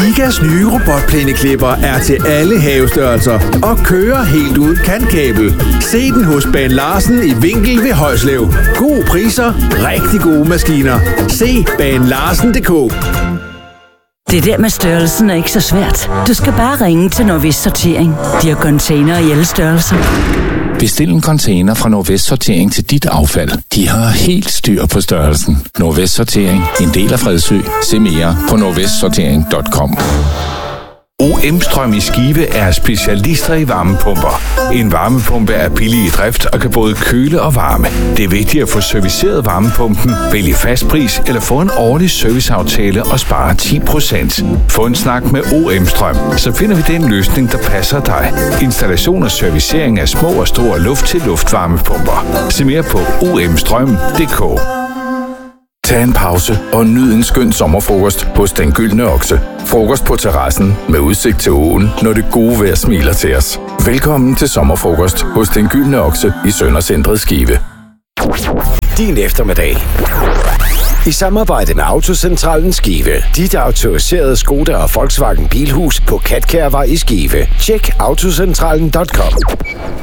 Gigas nye robotplæneklipper er til alle havestørrelser og kører helt uden kantkabel. Se den hos Baan Larsen i Vinkel ved Højslev. Gode priser, rigtig gode maskiner. Se baanlarsen.dk. Det der med størrelsen er ikke så svært. Du skal bare ringe til Nordvest Sortering. De har container i alle størrelser. Bestil en container fra Nordvest Sortering til dit affald. De har helt styr på størrelsen. Nordvest Sortering. En del af Fredsø. Se mere på nordvestsortering.com. OM-strøm i Skive er specialister i varmepumper. En varmepumpe er billig i drift og kan både køle og varme. Det er vigtigt at få serviceret varmepumpen, vælge fastpris eller få en årlig serviceaftale og spare 10%. Få en snak med OM-strøm, så finder vi den løsning, der passer dig. Installation og servicering af små og store luft-til-luft varmepumper. Se mere på omstrøm.dk. Tag en pause og nyd en skøn sommerfrokost hos Den Gyldne Okse. Frokost på terrassen med udsigt til åen, når det gode vejr smiler til os. Velkommen til sommerfrokost hos Den Gyldne Okse i Søndercentret Skive. Din eftermiddag. I samarbejde med Autocentralen Skive. Dit autoriserede Skoda og Volkswagen Bilhus på Katkærvej i Skive. Tjek autocentralen.com.